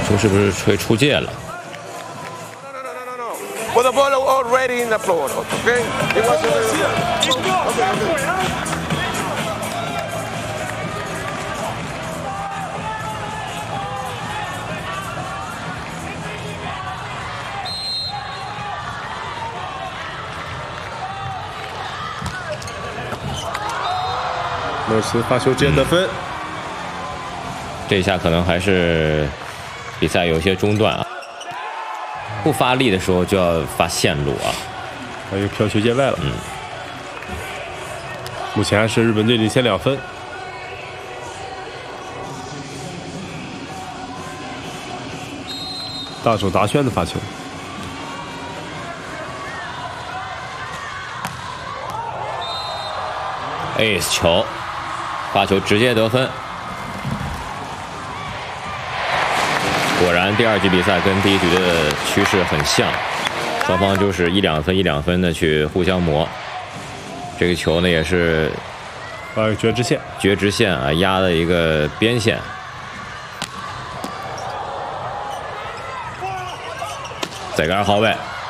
球是不是会出界了？ Well, the ball already in the floor, okay? It wasn't. Okay. 莫斯发球直接得分。 这一下可能还是比赛有些中断啊。不发力的时候就要发线路啊。 还有飘球界外了。目前还是日本队领先2分。大手达轩的发球。 Ace 球，发球直接得分。果然，第2局比赛跟第1局的趋势很像，双方就是1、2分、1、2分的去互相磨。这个球呢也是发绝直线， 绝直线啊，压了一个边线。再杆后卫。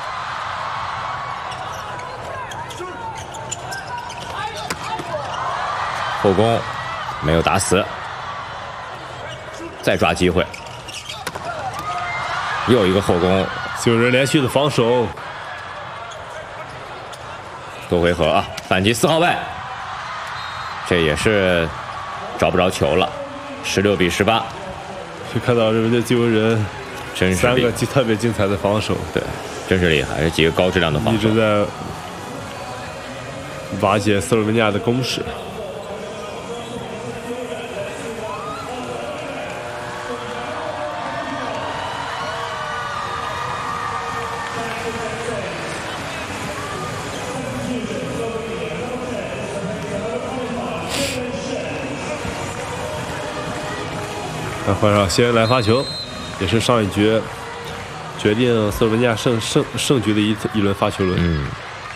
后攻没有打死，再抓机会，又一个后攻 9人连续的防守， 多回合啊！反击4号位，这也是找不着球了，16比18。 可以看到日本队自由人真是 3个特别精彩的防守， 对，真是厉害，这几个高质量的防守， 一直在瓦解斯洛文尼亚的攻势。 那换上谢恩来发球，也是上一局决定斯洛文尼亚胜局的一轮发球轮。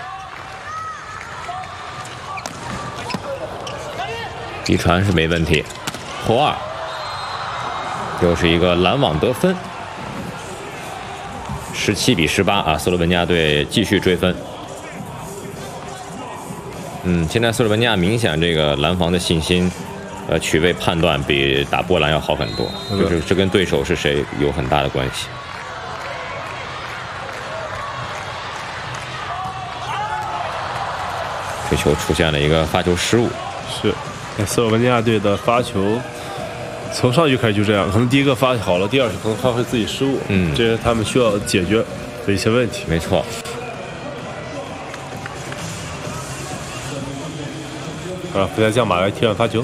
一传是没问题，后2，又是一个拦网得分，17比18啊！斯洛文尼亚队继续追分。现在斯洛文尼亚明显这个拦防的信心。 取位判断比打波兰要好很多，就是这跟对手是谁有很大的关系。这球出现了一个发球失误， 是，斯洛文尼亚队的发球从上局开始就这样，可能第一个发好了，第2局可能发挥自己失误，这是他们需要解决的一些问题。 没错。 福田将马来替换发球。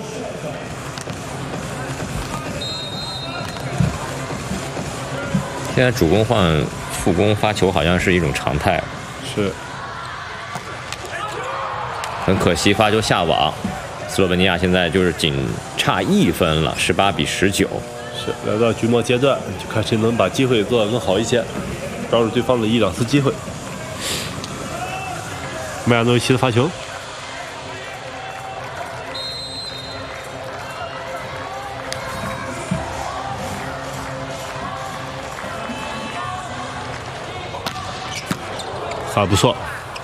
现在主攻换副攻发球好像是一种常态， 是。 很可惜发球下网，斯洛文尼亚现在就是仅差1分了，18比19。 是来到局末阶段，就看谁能把机会做得更好一些，抓住对方的1、2次机会。麦亚诺维奇的发球。 发不错，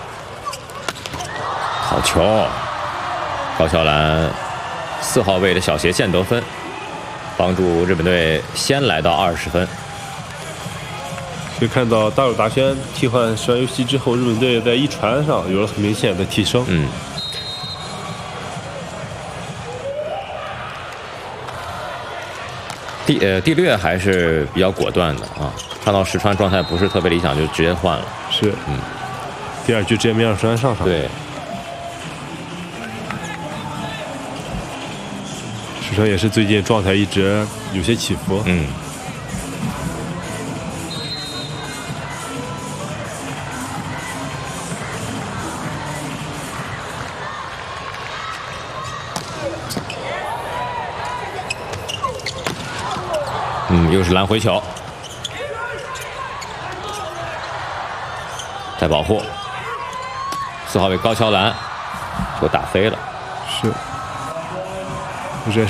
好球！高桥兰4号位的小斜线得分，帮助日本队先来到20分。 可以看到大手达轩替换石原优希之后，日本队在一传上有了很明显的提升。 第6还是比较果断的啊，看到石川状态不是特别理想，就直接换了。 是，第2局直接没让石川上场。 对， 石川也是最近状态一直有些起伏。 又是拦回球，再保护4号位高桥兰，球打飞了。 是。